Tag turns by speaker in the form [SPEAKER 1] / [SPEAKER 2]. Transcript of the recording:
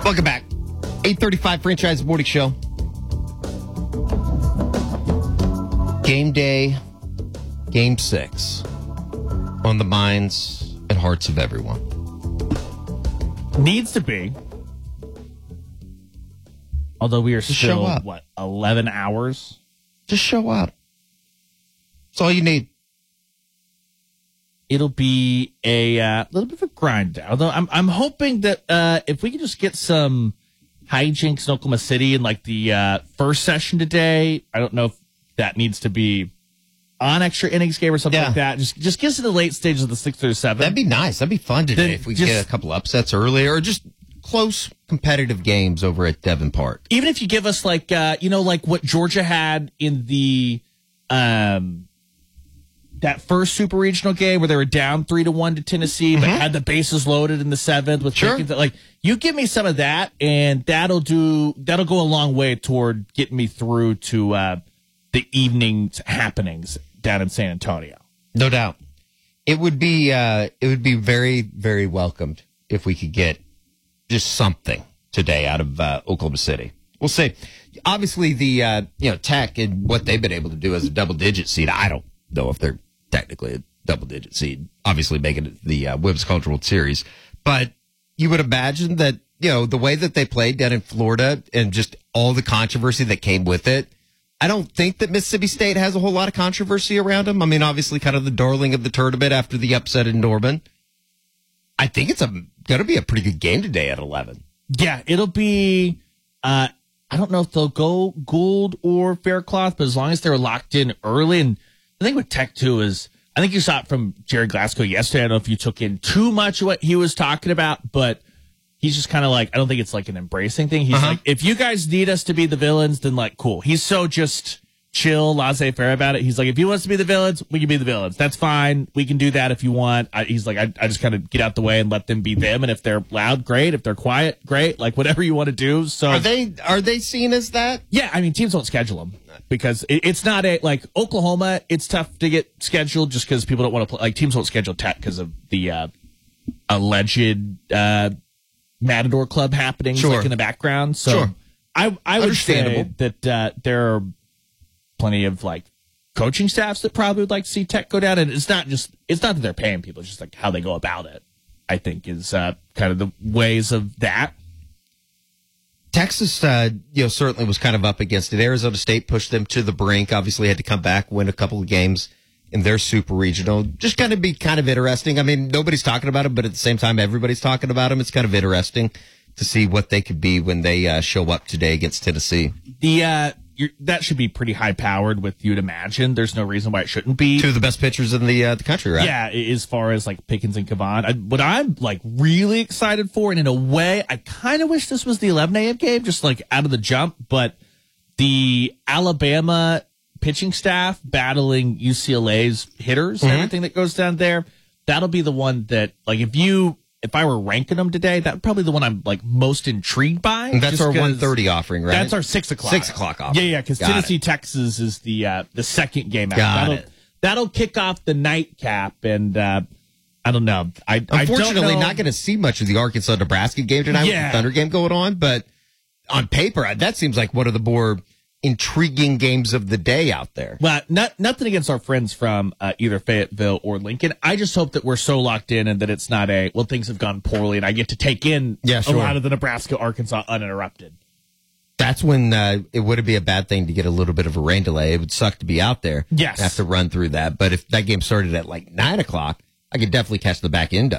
[SPEAKER 1] Welcome back. 8:35 Franchise Morning Show. Game day, game 6. On the minds and hearts of everyone.
[SPEAKER 2] Needs to be. Although we are
[SPEAKER 1] Just show
[SPEAKER 2] still,
[SPEAKER 1] up.
[SPEAKER 2] 11 hours?
[SPEAKER 1] Just show up. That's all you need.
[SPEAKER 2] It'll be a little bit of a grind. Although I'm hoping that if we can just get some hijinks in Oklahoma City in like the first session today, I don't know if that needs to be on extra innings game or something like that. Just get us to the late stages of the 6th or 7th.
[SPEAKER 1] That'd be nice. That'd be fun today if we get a couple upsets early or just close competitive games over at Devon Park.
[SPEAKER 2] Even if you give us like like what Georgia had in the that first super regional game where they were down 3-1 to Tennessee, but had the bases loaded in the 7th with Pickens. Like, you give me some of that, and that'll go a long way toward getting me through to the evening's happenings down in San Antonio.
[SPEAKER 1] No doubt. It would be very, very welcomed if we could get just something today out of Oklahoma City. We'll see. Obviously, the Tech and what they've been able to do as a double-digit seed, I don't know if they're technically a double-digit seed, obviously making it the Women's College World Series. But you would imagine that, the way that they played down in Florida and just all the controversy that came with it, I don't think that Mississippi State has a whole lot of controversy around them. I mean, obviously kind of the darling of the tournament after the upset in Norman. I think it's going to be a pretty good game today at 11.
[SPEAKER 2] Yeah, it'll be, I don't know if they'll go Gould or Faircloth, but as long as they're locked in early. And the thing with Tech, too, is I think you saw it from Jared Glasgow yesterday. I don't know if you took in too much of what he was talking about, but he's just kind of like, I don't think it's like an embracing thing. He's like, if you guys need us to be the villains, then like, cool. He's so just chill, laissez-faire about it. He's like, if you want us to be the villains, we can be the villains. That's fine. We can do that if you want. He's like, I just kind of get out the way and let them be them. And if they're loud, great. If they're quiet, great. Like whatever you want to do. So
[SPEAKER 1] are they seen as that?
[SPEAKER 2] Yeah, I mean, teams don't schedule them because it's not like Oklahoma. It's tough to get scheduled just because people don't want to play. Like teams won't schedule Tech because of the alleged Matador Club happenings like in the background. So I would say that there are plenty of like coaching staffs that probably would like to see Tech go down, and it's not that they're paying people, it's just like how they go about it, I think is kind of the ways of that.
[SPEAKER 1] Texas, certainly was kind of up against it. Arizona State pushed them to the brink. Obviously, had to come back, win a couple of games in their super regional. Just kind of be kind of interesting. I mean, nobody's talking about them, but at the same time, everybody's talking about them. It's kind of interesting to see what they could be when they show up today against Tennessee.
[SPEAKER 2] That should be pretty high powered with, you'd imagine. There's no reason why it shouldn't be.
[SPEAKER 1] Two of the best pitchers in the country, right?
[SPEAKER 2] Yeah, as far as like Pickens and Kavan. What I'm like really excited for, and in a way, I kind of wish this was the 11 a.m. game, just like out of the jump, but the Alabama pitching staff battling UCLA's hitters, everything that goes down there, that'll be the one that, like, if I were ranking them today, that's probably the one I'm like most intrigued by.
[SPEAKER 1] And that's our 1:30 offering, right?
[SPEAKER 2] That's our 6 o'clock.
[SPEAKER 1] 6 o'clock offering.
[SPEAKER 2] Yeah, because Tennessee, Texas is the second game out. That'll kick off the nightcap, and I don't know.
[SPEAKER 1] Unfortunately, not going to see much of the Arkansas-Nebraska game tonight with the Thunder game going on, but on paper, that seems like one of the more intriguing games of the day out there.
[SPEAKER 2] Well, nothing against our friends from either Fayetteville or Lincoln. I just hope that we're so locked in and that it's not things have gone poorly and I get to take in a lot of the Nebraska-Arkansas uninterrupted.
[SPEAKER 1] That's when it wouldn't be a bad thing to get a little bit of a rain delay. It would suck to be out there.
[SPEAKER 2] Yes.
[SPEAKER 1] Have to run through that. But if that game started at like 9 o'clock, I could definitely catch the back end of it.